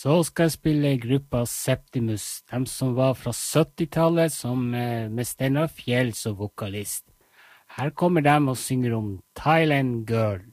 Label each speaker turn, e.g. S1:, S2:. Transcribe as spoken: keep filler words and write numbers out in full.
S1: Så skal jeg spille gruppa Septimus, de som var fra syttitallet, som eh, med Steinar Fjell som vokalist. Her kommer de og synger om Thailand Girl.